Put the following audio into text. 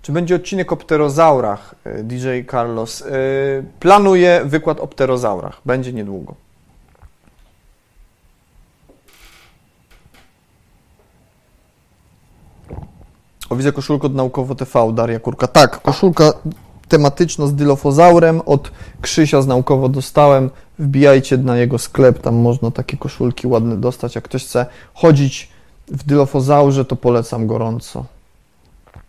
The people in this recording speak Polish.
Czy będzie odcinek o pterozaurach, DJ Carlos? Planuję wykład o pterozaurach. Będzie niedługo. O, widzę koszulkę od Naukowo TV, Daria Kurka. Tak, koszulka tematyczna z dylofozaurem od Krzysia z Naukowo dostałem. Wbijajcie na jego sklep, tam można takie koszulki ładne dostać. Jak ktoś chce chodzić w dylofozaurze, to polecam gorąco.